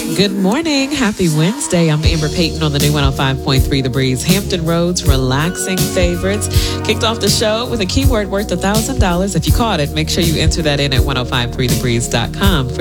Good morning. Happy Wednesday. I'm Amber Payton on the new 105.3 The Breeze. Hampton Roads relaxing favorites. Kicked off the show with a keyword worth $1,000. If you caught it, make sure you enter that in at 1053thebreeze.com.